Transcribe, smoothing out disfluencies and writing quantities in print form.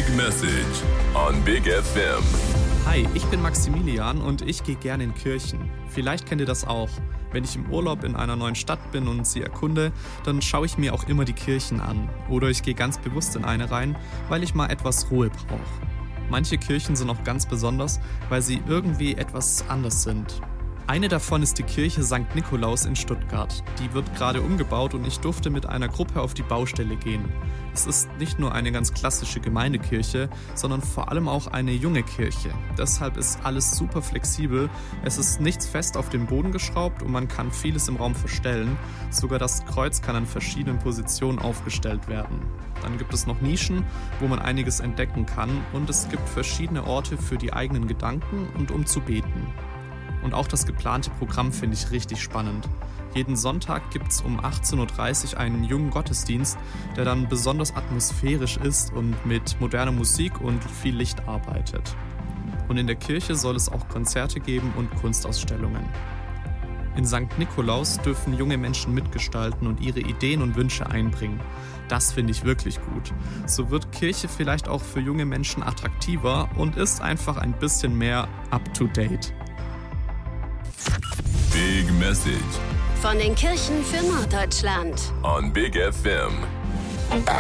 Message on Big FM. Hi, ich bin Maximilian und ich gehe gerne in Kirchen. Vielleicht kennt ihr das auch. Wenn ich im Urlaub in einer neuen Stadt bin und sie erkunde, dann schaue ich mir auch immer die Kirchen an. Oder ich gehe ganz bewusst in eine rein, weil ich mal etwas Ruhe brauche. Manche Kirchen sind auch ganz besonders, weil sie irgendwie etwas anders sind. Eine davon ist die Kirche St. Nikolaus in Stuttgart. Die wird gerade umgebaut und ich durfte mit einer Gruppe auf die Baustelle gehen. Es ist nicht nur eine ganz klassische Gemeindekirche, sondern vor allem auch eine junge Kirche. Deshalb ist alles super flexibel. Es ist nichts fest auf den Boden geschraubt und man kann vieles im Raum verstellen. Sogar das Kreuz kann an verschiedenen Positionen aufgestellt werden. Dann gibt es noch Nischen, wo man einiges entdecken kann und es gibt verschiedene Orte für die eigenen Gedanken und um zu beten. Und auch das geplante Programm finde ich richtig spannend. Jeden Sonntag gibt es um 18.30 Uhr einen jungen Gottesdienst, der dann besonders atmosphärisch ist und mit moderner Musik und viel Licht arbeitet. Und in der Kirche soll es auch Konzerte geben und Kunstausstellungen. In St. Nikolaus dürfen junge Menschen mitgestalten und ihre Ideen und Wünsche einbringen. Das finde ich wirklich gut. So wird Kirche vielleicht auch für junge Menschen attraktiver und ist einfach ein bisschen mehr up-to-date. Big Message Von den Kirchen für Norddeutschland. on Big FM.